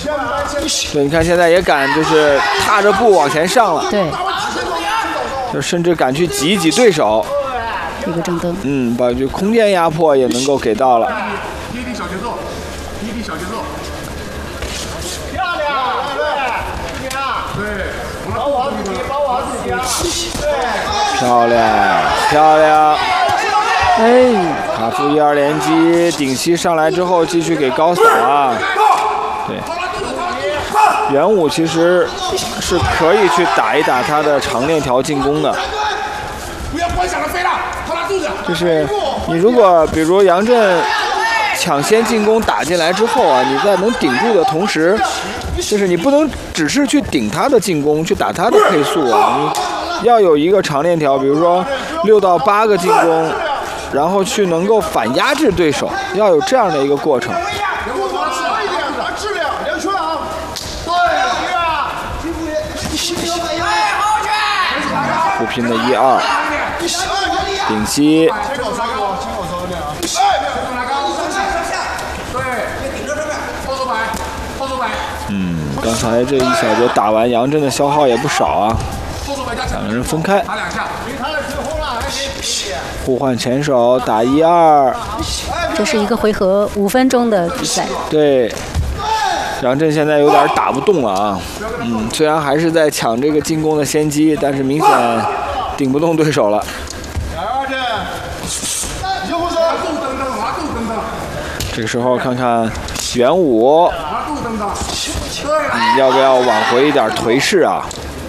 对，你看现在也敢就是踏着步往前上了， 对， 就甚至敢去挤一挤对手。 一个正蹬， 把这空间压迫也能够给到了。 低小节奏，低小节奏。 漂亮，对，保护自己，保护自己啊！对， 漂亮。哎，卡夫1-2连击，顶膝上来之后继续给高扫啊。对，元武其实是可以去打一打他的长链条进攻的。 不要光想着飞了，拖拉肚子。 就是你如果比如杨震抢先进攻打进来之后啊，你在能顶住的同时，就是你不能只是去顶他的进攻，去打他的配速啊，你要有一个长链条，比如说6到8个进攻，然后去能够反压制对手，要有这样的一个过程。互拼的1-2，顶膝。刚才这一小节打完，杨震的消耗也不少啊。两个人分开，互换前手打1-2。 这是一个回合5分钟的比赛。 对，杨震现在有点打不动了啊。虽然还是在抢这个进攻的先机，但是明显顶不动对手了。这个时候看看元武，要不要挽回一点颓势啊？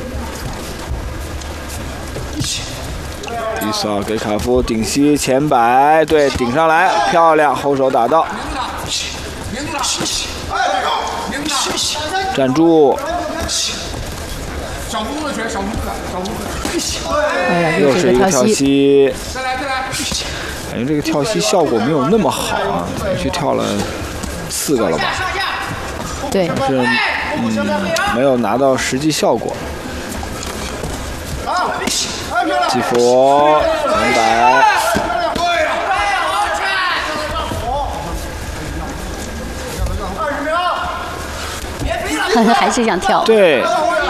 一扫给卡夫顶膝前摆，对，顶上来，漂亮，后手打到，站住。 小拇指的拳，小拇指的，小拇指的。 哎呀， 又是一个跳膝。 再来。 感觉这个跳膝效果没有那么好啊，去跳了4个了吧？ 对， 但是没有拿到实际效果。继福前摆， 还是想跳。 对。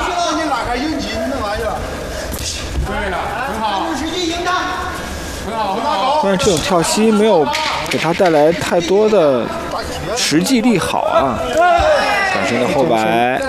但是这种跳膝没有给他带来太多的实际力好啊。转身的后摆。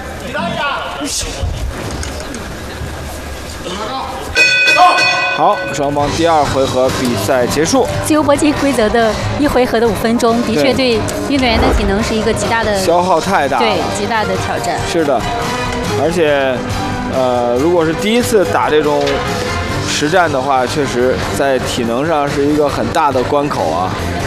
好，双方第2回合比赛结束。 自由搏击规则的1回合的5分钟，的确对运动员的体能是一个极大的消耗，太大了， 对，极大的挑战。 是的，而且，如果是第一次打这种实战的话，确实在体能上是一个很大的关口啊。